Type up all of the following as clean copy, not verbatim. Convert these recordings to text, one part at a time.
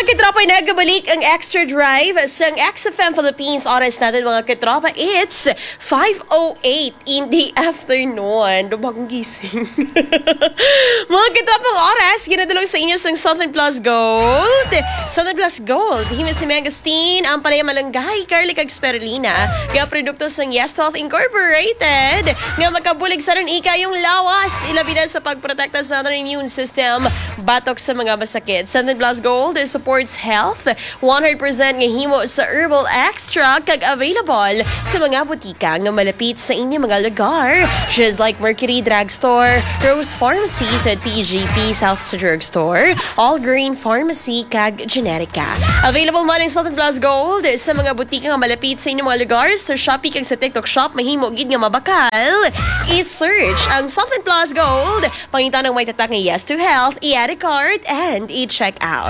katropa, nagabalik ang Extra Drive sa XFM Philippines. Oras natin mga katropa, it's 5:08 in the afternoon. Bagong gising. Mga katropang oras, ginadalong sa inyo sa Southern Plus Gold. Southern Plus Gold, Himis si Megastine, ang Palaya Malangay, Carly Cagspirulina, nga produkto ng Yes Health Incorporated, nga makabulig sa rin ika yung lawas, ilabi na sa pagprotekta sa ating immune system, batok sa mga masakit. Southern Plus Gold supports health, 100% nga himo sa herbal extra, kag available sa mga butika nga malapit sa inyong mga lugar, just like Mercury Drugstore, Rose Pharmacy sa TGP South sa Drugstore, All Green Pharmacy, kag Generica. Available man ang Southern Plus Gold sa mga butika nga malapit sa inyong mga lugar, sa Shopee kag sa TikTok Shop, mahimo gid nga mabakal. I-search ang Southern Plus Gold, pangita ng may tatak nga Yes to Health, i-add a cart, and i-check out.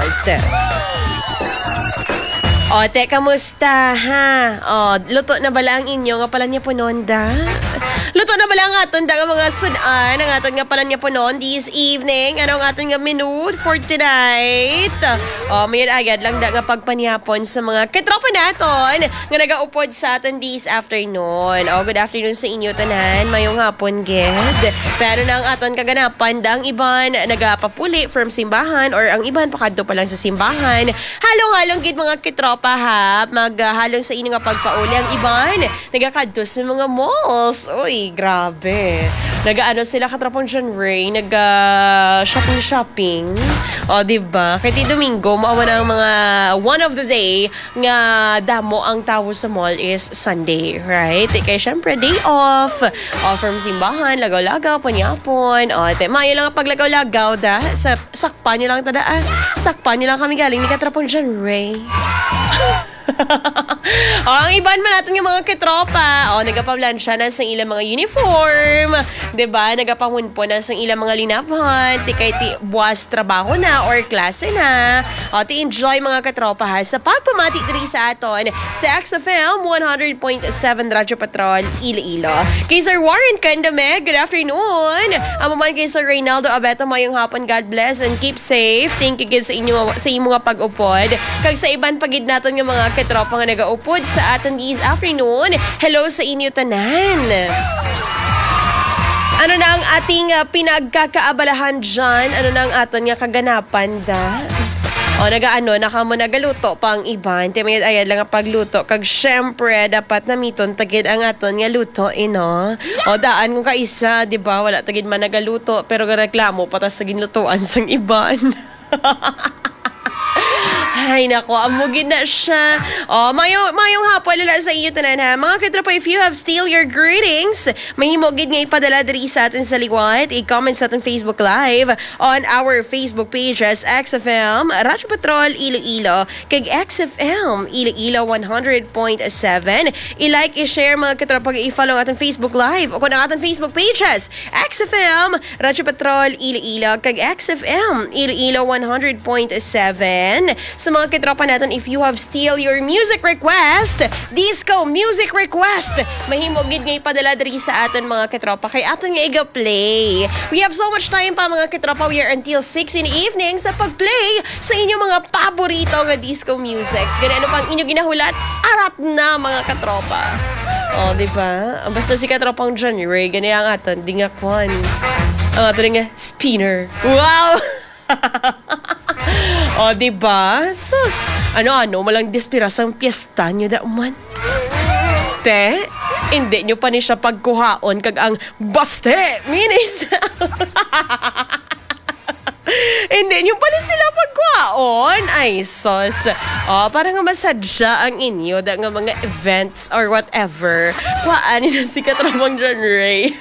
Te, kamusta, ha? Luto na bala ang inyo nga pala niya punonda? Luto na bala ang aton nga mga sudan, ang aton nga pala niya punon this evening? Ano ang aton nga menu for tonight? Mayroon agad lang nga pagpanyapon sa mga katropa naton nga nagaupod sa aton this afternoon. Good afternoon sa inyo tanan, mayong hapon, ged. Pero na ang aton kaganapan, ang iban nagapapuli from simbahan or ang iban pakadto pa lang sa simbahan. Halong-halong gid mga katropa, ha, maghalong sa inyo nga pagpauli. Ang iban nagakadto sa mga malls. Uy, grabe. Nagaano sila katropong John Ray, shopping. Diba? Kaya Domingo, maawa na ang mga one of the day nga damo ang tawo sa mall is Sunday, right? Kaya syempre, day off. From simbahan, lagaw-lagaw, panyapon. Mayo lang ang paglagaw-lagaw, da. Sakpan nyo lang tadaan. Sakpan nyo lang kami galing ni katropong John Ray. Ang iban man natin yung mga katropa, nagapamlansya na sa ilang mga uniform, diba? Nagapangunpo na sa ilang mga linaphan, kay buwas trabaho na or klase na. Enjoy mga katropa, ha, sa pagpamati diri sa aton sa XFM 100.7 Radyo Patrol Iloilo. Kay Sir Warren Candame, good afternoon. Amaman kay Sir Reynaldo Abeto, mayong hapon, God bless and keep safe. Thank you sa inyo sa imong mga pag-upod. Kag sa iban pagid naton nga mga katropa nga nagaupod sa aton this afternoon. Hello sa inyo tanan. Ano na ang ating pinagkakaabalahan dyan? Ano na ang aton nga kaganapan, da? Nagaluto pang iban. Timingid ayad lang ang pagluto. Kag syempre, dapat namiton tagid ang aton nga luto, ino. Daan kung kaisa, di ba? Wala tagid man nagaluto, pero reklamo patas sa ginlutoan sang iban. Ay, nako, amugin na siya. Mayong hapon lala sa iyo tanan, ha. Mga katropa, if you have still your greetings, mahimogid nga ipadala diri sa atin sa liwat. I-comment sa atin Facebook Live on our Facebook pages, XFM, Radyo Patrol Iloilo, kag XFM Iloilo 100.7. I-like, i-share mga katropa, i-follow ating Facebook Live o kung ang ating Facebook pages, XFM, Radyo Patrol Iloilo, kag XFM Iloilo 100.7. Sa mga kitropa natin, if you have still your music request, disco music request, mahimogid nga ipadala diri sa aton mga kitropa, kay aton nga iga-play. We have so much time pa mga kitropa. We are until 6 in the evening sa pag-play sa inyong mga paborito nga disco musics. Ganyan pang inyo ginahulat, arat na mga katropa. Diba? Basta si katropang John Ray, ganyan ang aton, di nga kwan. Ang aton nga spinner. Wow! Diba? Sus, malang despirasang piyesta nyo da man. Te, hindi nyo pa ni siya pagkuhaon kag ang baste, minis. Hindi nyo pa ni sila pagkuhaon. Ay, sus. Parang nga masadya ang inyo da nga mga events or whatever. Kuhaan nyo na si katropang John Ray.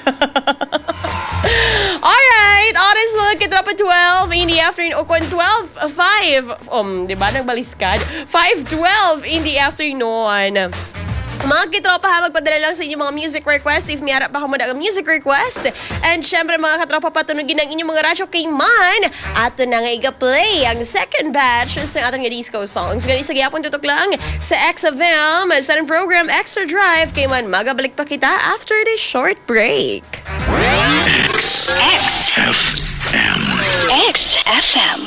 Alright, oras mga katropa 12 in the afternoon. O kung 12:05, diba nagbaliskad? 5:12 in the afternoon. Mga kitropa, ha, magpadala lang sa inyong mga music request if may harap pa mo na music request. And syempre mga katropa, patunugin ang inyong mga radyo kay man. Ato na nga iga-play ang second batch sa ating disco songs. Ganun sa gyapon tutok lang sa XFM, sa program Extra Drive kay man magabalik pa kita after this short break. XFM.